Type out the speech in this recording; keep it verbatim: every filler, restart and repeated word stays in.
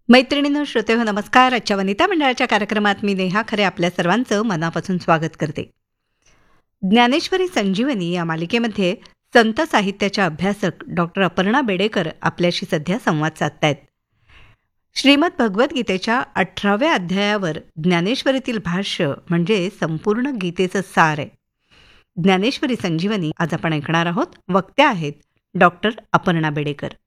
मैत्रिणींनो, श्रोतेहो, नमस्कार. आजच्या वनिता मंडळाच्या कार्यक्रमात मी नेहा खरे आपल्या सर्वांचं मनापासून स्वागत करते. ज्ञानेश्वरी संजीवनी या मालिकेमध्ये संत साहित्याच्या अभ्यासक डॉक्टर अपर्णा बेडेकर आपल्याशी सध्या संवाद साधतायत. श्रीमद भगवद्गीतेच्या अठराव्या अध्यायावर ज्ञानेश्वरीतील भाष्य म्हणजे संपूर्ण गीतेचं सार आहे. ज्ञानेश्वरी संजीवनी आज आपण ऐकणार आहोत. वक्त्या आहेत डॉक्टर अपर्णा बेडेकर.